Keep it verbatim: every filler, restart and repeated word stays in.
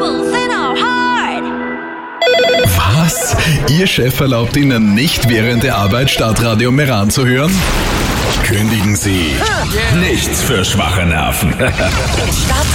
bubbles in our heart. Was? Ihr Chef erlaubt Ihnen nicht während der Arbeit Stadtradio Meran zu hören? Kündigen Sie. Nichts für schwache Nerven.